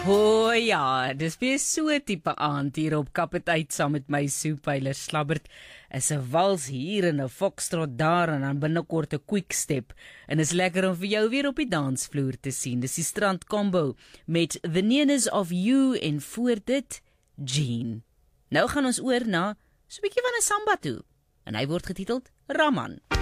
O ja, dis weer so tipe aand hier op Kapiteit saam met my Soepyler Slabbert. Is 'n wals hier en 'n foxtrot daar en dan binnekort 'n quickstep. En is lekker om vir jou weer op die dansvloer te sien. Dis die Strand Combo met The Nearness of You en voor dit Jean. Nou gaan ons oor na so 'n bietjie van 'n samba toe en hy word getiteld Raman.